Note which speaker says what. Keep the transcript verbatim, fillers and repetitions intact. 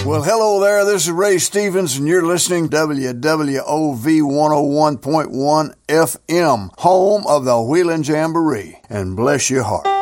Speaker 1: Well, hello there. This is Ray Stevens, and you're listening to W W O V one oh one point one F M, home of the Wheeling Jamboree. And bless your heart.